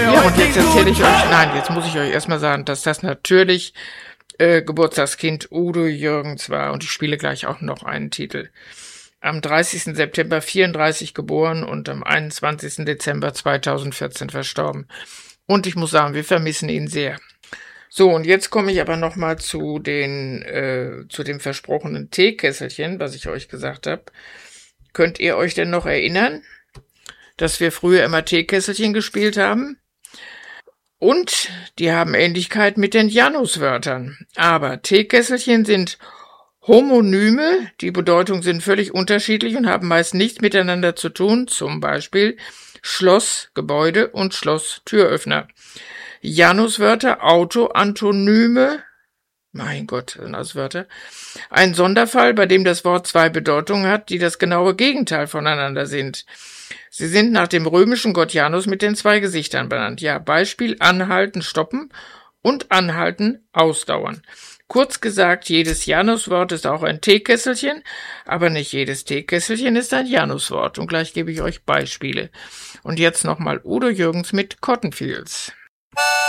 Ja, und jetzt erzähle ich euch, nein, jetzt muss ich euch erstmal sagen, dass das natürlich Geburtstagskind Udo Jürgens war. Und ich spiele gleich auch noch einen Titel. Am 30. September 34 geboren und am 21. Dezember 2014 verstorben. Und ich muss sagen, wir vermissen ihn sehr. So, und jetzt komme ich aber nochmal zu dem versprochenen Teekesselchen, was ich euch gesagt habe. Könnt ihr euch denn noch erinnern, dass wir früher immer Teekesselchen gespielt haben? Und die haben Ähnlichkeit mit den Januswörtern. Aber Teekesselchen sind Homonyme, die Bedeutungen sind völlig unterschiedlich und haben meist nichts miteinander zu tun, zum Beispiel Schloss, Gebäude und Schloss, Türöffner. Januswörter, Auto, Antonyme, mein Gott, Wörter. Ein Sonderfall, bei dem das Wort zwei Bedeutungen hat, die das genaue Gegenteil voneinander sind. Sie sind nach dem römischen Gott Janus mit den zwei Gesichtern benannt. Ja, Beispiel anhalten, stoppen und anhalten, ausdauern. Kurz gesagt, jedes Januswort ist auch ein Teekesselchen, aber nicht jedes Teekesselchen ist ein Januswort. Und gleich gebe ich euch Beispiele. Und jetzt nochmal Udo Jürgens mit Cotton Fields.